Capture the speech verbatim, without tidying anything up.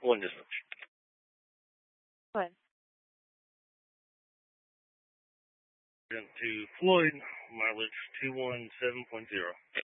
One distance. What? To Floyd, mileage two one seven point zero.